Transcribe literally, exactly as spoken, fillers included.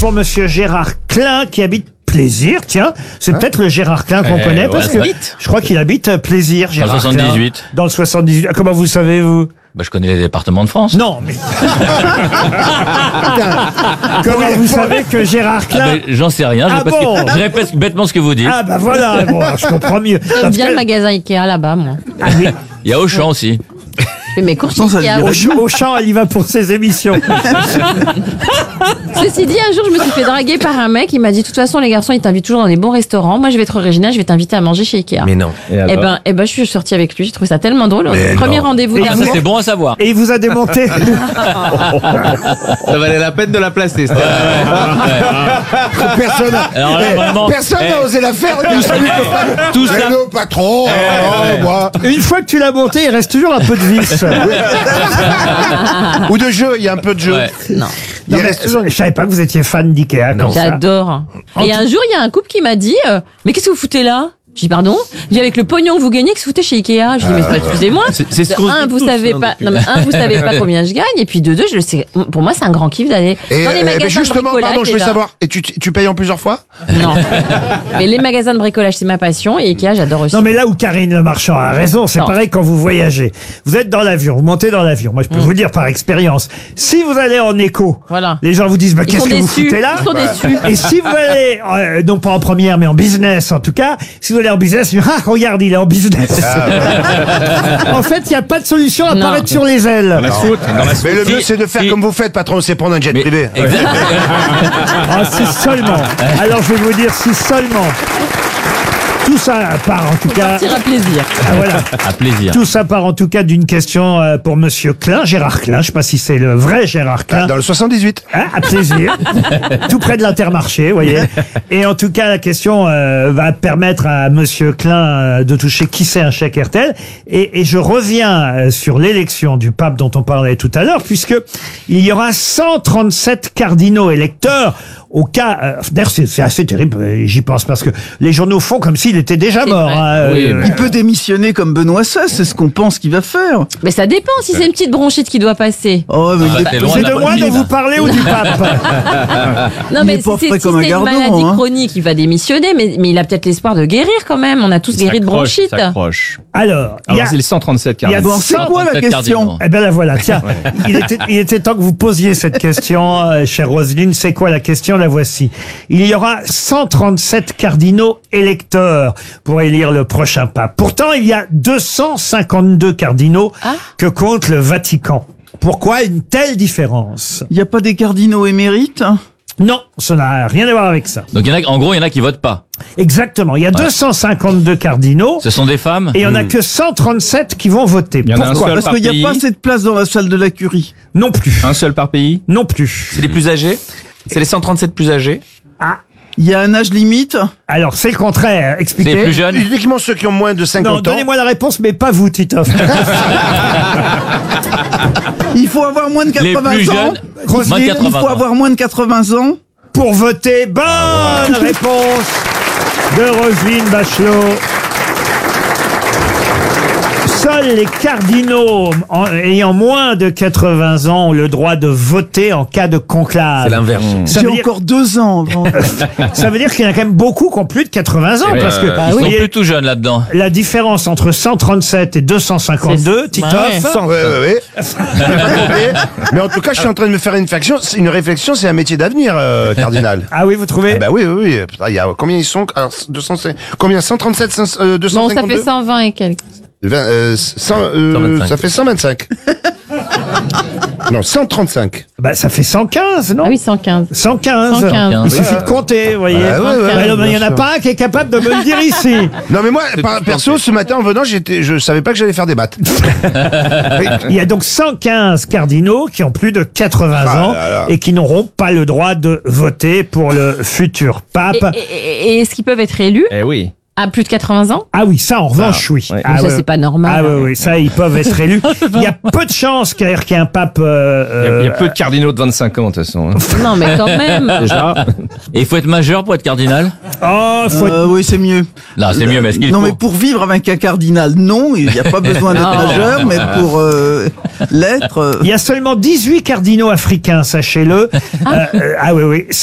pour monsieur Gérard Klein qui habite Plaisir, tiens, c'est hein peut-être le Gérard Klein qu'on eh, connaît, ouais, parce que vite. je crois qu'il habite à Plaisir, Gérard Dans le soixante-dix-huit. Klein, dans le soixante-dix-huit. Ah, comment vous savez, vous? Bah, je connais les départements de France. Non, mais... Comment vous savez que Gérard Klein... Ah, bah, j'en sais rien, je, Ah parce bon que je répète bêtement ce que vous dites. Ah bah voilà, bon, je comprends mieux. J'aime bien le magasin Ikea là-bas, moi. Ah, oui. Il y a Auchan aussi. Je fais mes courses Non, ça Ikea. veut dire- Au, au champ, elle y va pour ses émissions. Ceci dit, un jour, je me suis fait draguer par un mec. Il m'a dit, de toute façon, les garçons, ils t'invitent toujours dans des bons restaurants. Moi, je vais être original, je vais t'inviter à manger chez Ikea. Mais non. Eh ben, eh ben, je suis sortie avec lui. J'ai trouvé ça tellement drôle. Mais Premier non. rendez-vous. Et Ah, dernier. ça c'est bon à savoir. Et il vous a démonté. Ça valait la peine de la placer. c'était- Personne Alors là, Eh, vraiment, personne eh, n'a osé la faire. Tout ça, tout ça- Hello, patron. oh, moi. Une fois que tu l'as monté, il reste toujours un peu de vis. Ou de jeu, il y a un peu de jeu. Ouais. Non. Non, Il mais reste toujours- je savais pas que vous étiez fan d'Ikea. comme ça. J'adore. Et un jour, il y a un couple qui m'a dit, euh, mais qu'est-ce que vous foutez là? Je dis pardon. Je dis avec le pognon que vous gagnez, qu'est-ce que vous foutez chez Ikea? Je dis mais excusez-moi. C'est- c'est ce De qu'on un, dit vous tous, savez hein, pas. depuis- Non mais un, vous savez pas combien je gagne. Et puis de deux, je le sais. Pour moi, c'est un grand kiff d'aller Et, dans les euh, magasins mais justement, de bricolage. pardon, je veux déjà. savoir. Et tu, tu payes en plusieurs fois? Non. Mais les magasins de bricolage, c'est ma passion. Et Ikea, j'adore aussi. Non mais là où Karine Le Marchand a raison, c'est Non. pareil quand vous voyagez. Vous êtes dans l'avion, vous montez dans l'avion. Moi je peux vous dire par expérience, si vous allez en éco, Voilà. les gens vous disent bah, Ils qu'est-ce sont que vous déçus. foutez là Ils sont déçus. Et si vous allez, euh, non pas en première mais en business en tout cas, si vous allez en business, ah regarde il est en business. En fait il n'y a pas de solution à Non. paraître sur les ailes. Mais le mieux, Si- c'est de faire si- comme vous faites, patron, c'est prendre un jet Mais- privé. Exact. Ah si seulement. Alors je vais vous dire si seulement. Tout ça part en tout cas. Tira plaisir. Ah, voilà. À plaisir. Tout ça part en tout cas d'une question euh, pour Monsieur Klein, Gérard Klein. Je sais pas si c'est le vrai Gérard Klein. Dans le soixante-dix-huit. Hein, à plaisir. Tout près de l'Intermarché, vous voyez. Et en tout cas, la question euh, va permettre à Monsieur Klein euh, de toucher qui c'est un chèque R T L. Et, et je reviens euh, sur l'élection du pape dont on parlait tout à l'heure, puisque il y aura cent trente-sept cardinaux électeurs au cas... Euh, D'ailleurs, c'est c'est assez terrible, euh, j'y pense, parce que les journaux font comme s'il était déjà C'est mort. vrai. hein, Oui, euh, mais- Il peut démissionner comme Benoît seize, c'est ce qu'on pense qu'il va faire. Mais ça dépend si c'est une petite bronchite qui doit passer. Oh, mais Ah, il t'es est- loin C'est de la de moi bonne dont ligne. vous parlez ou du pape? Non, Il mais est si pas c'est frais si comme un c'est une gardon, maladie hein. chronique, il va démissionner, mais, mais il a peut-être l'espoir de guérir quand même. On a tous guéri de bronchite. S'accroche. Alors, il y a... Alors, c'est les cent trente-sept il y a cardinaux. Bon, c'est cent- quoi la trente-sept question? cardinaux. Eh ben la voilà, tiens. Il était, il était temps que vous posiez cette question, euh, chère Roselyne. C'est quoi la question? La voici. Il y aura cent trente-sept cardinaux électeurs pour élire le prochain pape. Pourtant, il y a deux cent cinquante-deux cardinaux Ah. que compte le Vatican. Pourquoi une telle différence? Il n'y a pas des cardinaux émérites? Non, ça n'a rien à voir avec ça. Donc, il y en a, en gros, il y en a qui votent pas. Exactement. Il y a deux cent cinquante-deux cardinaux Ce sont des femmes. et il n'y en a que cent trente-sept qui vont voter. Il y en a un Pourquoi? seul Parce par qu'il n'y pays. a pas assez de place dans la salle de la curie. Non plus. Un seul par pays. Non plus. C'est les plus âgés. C'est les cent trente-sept plus âgés. Ah, Il y a un âge limite? alors c'est le contraire. C'est Expliquez. les plus jeunes. Uniquement ceux qui ont moins de Non, cinquante ans. donnez-moi la réponse, mais pas vous, Titoff. Il faut avoir moins de Les quatre-vingts plus ans? jeunes. Roselyne, moins de Il quatre-vingts faut ans. avoir moins de quatre-vingts ans? pour voter. Bonne réponse de Roselyne Bachelot. Seuls les cardinaux en- ayant moins de quatre-vingts ans ont le droit de voter en cas de conclave. C'est l'inverse. Ça J'ai veut, dire, encore deux ans avant. ça veut dire qu'il y en a quand même beaucoup qui ont plus de quatre-vingts ans. Ouais, parce que euh, vous ils sont voyez, plus tout jeunes là-dedans. la différence entre cent trente-sept et deux cent cinquante-deux, C'est- Titoff. Ouais. Ouais, ouais, ouais. Mais- Mais en tout cas, je suis en train de me faire une réflexion. C'est une réflexion, c'est un métier d'avenir, euh, cardinal. Ah oui, vous trouvez? Ah bah oui, oui, oui. Putain, il y a combien ils sont? Alors, deux cents, combien? cent trente-sept, cent, euh, Bon, ça fait deux cent cinquante-deux? cent vingt et quelques. vingt, euh, cent, euh, cent vingt-cinq. ça fait cent vingt-cinq. Non, cent trente-cinq. Bah, ça fait cent quinze, non? Ah oui, cent quinze. cent quinze. cent quinze. Il suffit de compter, vous voyez. Ah ouais, ouais, Alors, ouais, il n'y en bien a sûr. pas un qui est capable de me le dire ici. Non, mais moi, par- perso, ce matin, en venant, j'étais, je savais pas que j'allais faire des maths. Il y a donc cent quinze cardinaux qui ont plus de quatre-vingts Ah ans là là. et qui n'auront pas le droit de voter pour le futur pape. Et, et- et- et est-ce qu'ils peuvent être élus Eh oui. à plus de quatre-vingts ans? Ah oui, ça en revanche, oui. ouais. Ah Ça, ouais. c'est pas normal. Ah oui, oui, ça, ils peuvent être élus. Il y a peu de chances qu'il y ait qu'il y ait un pape... euh, Il y, a, il y a euh, peu de cardinaux de vingt-cinq ans, de toute façon. hein. Non, mais quand même. Déjà. Et il faut être majeur pour être cardinal? Oh, faut être- Euh, oui, c'est mieux. Non, c'est mieux, mais est-ce qu'il Non, faut? mais pour vivre avec un cardinal, non, il n'y a pas besoin d'être Non. majeur, mais pour euh, l'être... euh, Il y a seulement dix-huit cardinaux africains, sachez-le. Euh, euh, ah oui, oui.